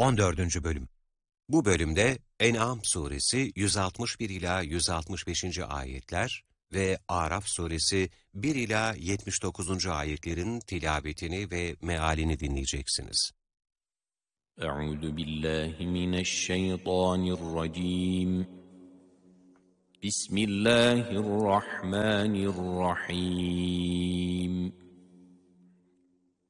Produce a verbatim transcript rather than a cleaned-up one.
on dördüncü Bölüm. Bu bölümde En'am suresi yüz altmış bir ila yüz altmış beşinci ayetler ve Araf suresi bir ila yetmiş dokuzuncu ayetlerin tilavetini ve mealini dinleyeceksiniz. Euzu billahi mineşşeytanirracim. Bismillahirrahmanirrahim.